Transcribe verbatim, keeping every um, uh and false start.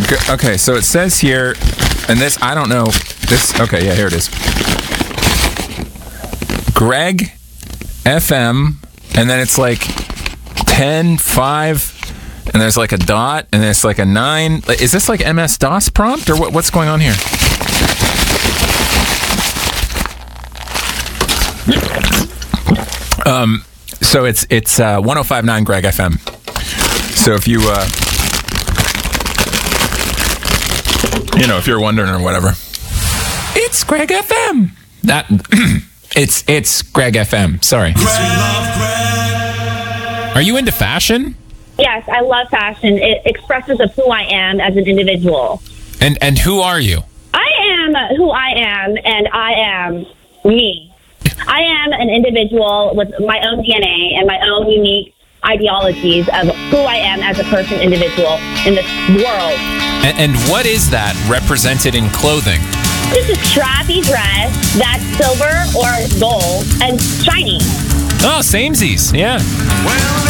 G- Okay, so it says here, and this, I don't know. This, okay, yeah, here it is. Greg F M, and then it's like ten, five, and there's like a dot, and there's like a nine. Is this like M S DOS prompt, or what, what's going on here? Um, so it's it's uh, one oh five point nine Greg F M. So if you, uh, you know, if you're wondering or whatever, it's Greg F M. That it's it's Greg F M. Sorry. Are you into fashion? Yes, I love fashion. It expresses of who I am as an individual. And and who are you? I am who I am, and I am me. I am an individual with my own D N A and my own unique ideologies of who I am as a person, individual in this world. And, and what is that represented in clothing? Just a strappy dress that's silver or gold and shiny. Oh, samesies. Yeah.